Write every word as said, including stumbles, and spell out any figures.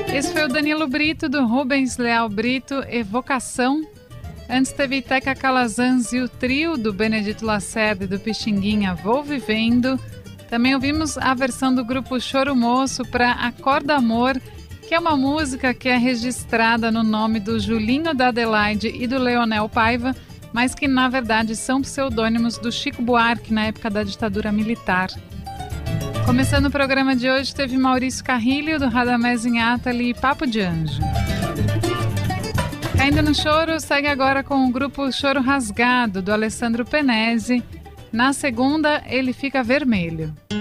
Esse foi o Danilo Brito, do Rubens Leal Brito, Evocação. Antes teve Teca Calazans e o trio do Benedito Lacerda e do Pixinguinha, Vou Vivendo. Também ouvimos a versão do grupo Choro Moço para Acorda Amor, que é uma música que é registrada no nome do Julinho da Adelaide e do Leonel Paiva, mas que na verdade são pseudônimos do Chico Buarque na época da ditadura militar. Começando o programa de hoje, teve Maurício Carrilho, do Radamés Inátali e Papo de Anjo. Caindo no Choro, segue agora com o grupo Choro Rasgado, do Alessandro Penese. Na segunda, Ele Fica Vermelho.